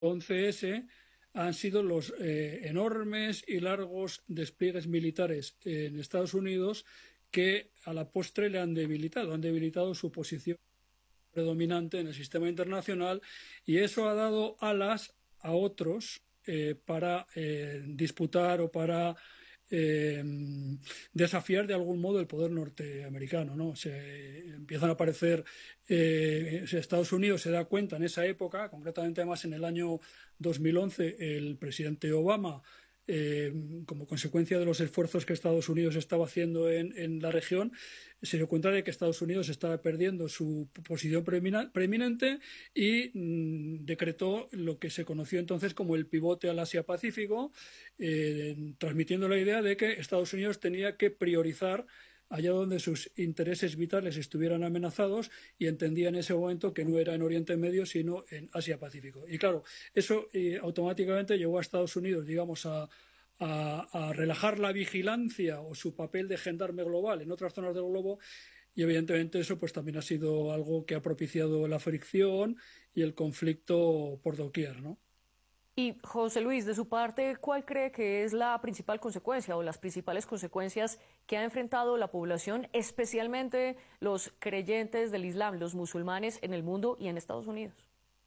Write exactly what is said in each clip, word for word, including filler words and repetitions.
once ese han sido los eh, enormes y largos despliegues militares en Estados Unidos que a la postre le han debilitado, han debilitado su posición predominante en el sistema internacional y eso ha dado alas a otros eh, para eh, disputar o para eh, desafiar de algún modo el poder norteamericano, ¿no? Se empiezan a aparecer, eh, Estados Unidos se da cuenta en esa época, concretamente además en el año dos mil once, el presidente Obama, eh, como consecuencia de los esfuerzos que Estados Unidos estaba haciendo en, en la región, se dio cuenta de que Estados Unidos estaba perdiendo su posición preeminente y mmm, decretó lo que se conoció entonces como el pivote al Asia-Pacífico, eh, transmitiendo la idea de que Estados Unidos tenía que priorizar allá donde sus intereses vitales estuvieran amenazados y entendía en ese momento que no era en Oriente Medio sino en Asia-Pacífico. Y claro, eso eh, automáticamente llevó a Estados Unidos, digamos, a, a, a relajar la vigilancia o su papel de gendarme global en otras zonas del globo y evidentemente eso pues también ha sido algo que ha propiciado la fricción y el conflicto por doquier, ¿no? Y José Luis, de su parte, ¿cuál cree que es la principal consecuencia o las principales consecuencias que ha enfrentado la población, especialmente los creyentes del Islam, los musulmanes en el mundo y en Estados Unidos?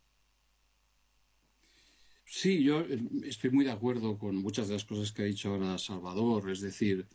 Sí, yo eh, estoy muy de acuerdo con muchas de las cosas que ha dicho ahora Salvador, es decir,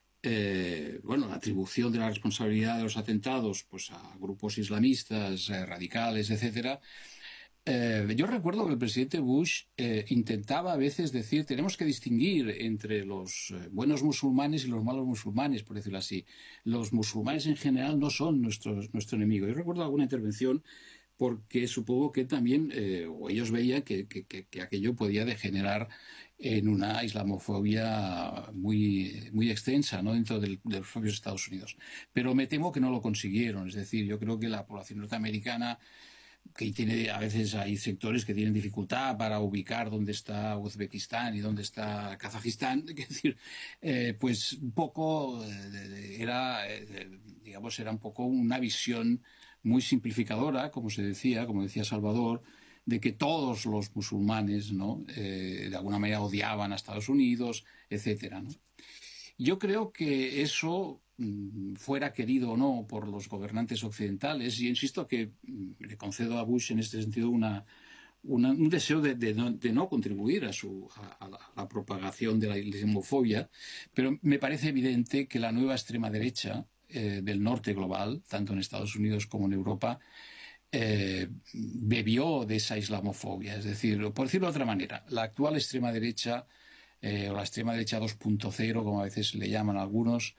eh, bueno, la atribución de la responsabilidad de los atentados pues a grupos islamistas, eh, radicales, etcétera. Eh, yo recuerdo que el presidente Bush eh, intentaba a veces decir tenemos que distinguir entre los eh, buenos musulmanes y los malos musulmanes, por decirlo así. Los musulmanes en general no son nuestros, nuestro enemigo. Yo recuerdo alguna intervención porque supongo que también, eh, o ellos veían que, que, que, que aquello podía degenerar en una islamofobia muy, muy extensa, ¿no?, dentro del, de los propios Estados Unidos. Pero me temo que no lo consiguieron. Es decir, yo creo que la población norteamericana, que tiene, a veces hay sectores que tienen dificultad para ubicar dónde está Uzbekistán y dónde está Kazajistán, es decir, eh, pues un poco eh, era, eh, digamos, era un poco una visión muy simplificadora, como se decía, como decía Salvador, de que todos los musulmanes, ¿no?, eh, de alguna manera odiaban a Estados Unidos, etcétera, ¿no? Yo creo que eso, fuera querido o no por los gobernantes occidentales, y insisto que le concedo a Bush en este sentido una, una, un deseo de, de, no, de no contribuir a, su, a, a, la, a la propagación de la islamofobia, pero me parece evidente que la nueva extrema derecha eh, del norte global, tanto en Estados Unidos como en Europa, eh, bebió de esa islamofobia. Es decir, por decirlo de otra manera, la actual extrema derecha eh, o la extrema derecha dos punto cero, como a veces le llaman algunos,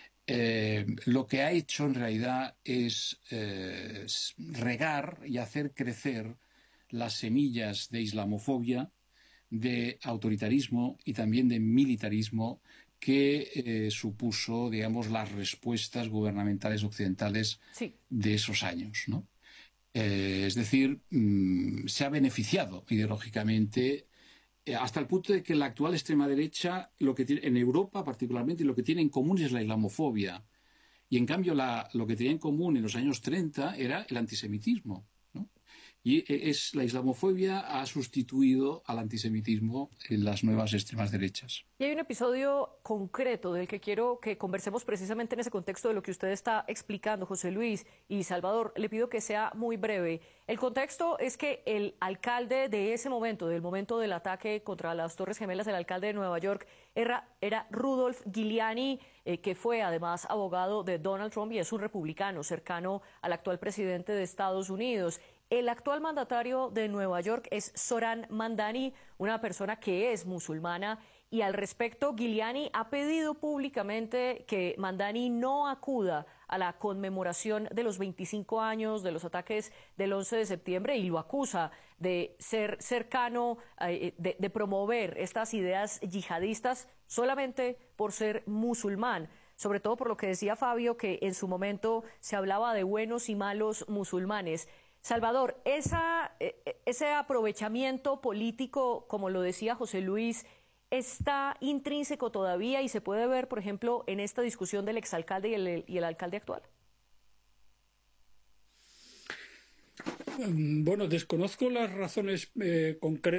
Eh, lo que ha hecho en realidad es eh, regar y hacer crecer las semillas de islamofobia, de autoritarismo y también de militarismo que eh, supuso, digamos, las respuestas gubernamentales occidentales Sí. de esos años, ¿no? Eh, es decir, mmm, se ha beneficiado ideológicamente hasta el punto de que la actual extrema derecha, lo que tiene, en Europa particularmente, lo que tiene en común es la islamofobia. Y en cambio la, lo que tenía en común en los años treinta era el antisemitismo, ¿no? Y es, la islamofobia ha sustituido al antisemitismo en las nuevas extremas derechas. Y hay un episodio concreto del que quiero que conversemos precisamente en ese contexto de lo que usted está explicando, José Luis y Salvador. Le pido que sea muy breve. El contexto es que el alcalde de ese momento, del momento del ataque contra las Torres Gemelas, el alcalde de Nueva York, era, era Rudolph Giuliani, eh, que fue además abogado de Donald Trump y es un republicano cercano al actual presidente de Estados Unidos. El actual mandatario de Nueva York es Zohran Mamdani, una persona que es musulmana, y al respecto Giuliani ha pedido públicamente que Mamdani no acuda a la conmemoración de los veinticinco años de los ataques del once de septiembre y lo acusa de ser cercano, eh, de, de promover estas ideas yihadistas solamente por ser musulmán. Sobre todo por lo que decía Fabio, que en su momento se hablaba de buenos y malos musulmanes. Salvador, esa, ese aprovechamiento político, como lo decía José Luis, está intrínseco todavía y se puede ver, por ejemplo, en esta discusión del exalcalde y el, y el alcalde actual. Bueno, desconozco las razones eh, concretas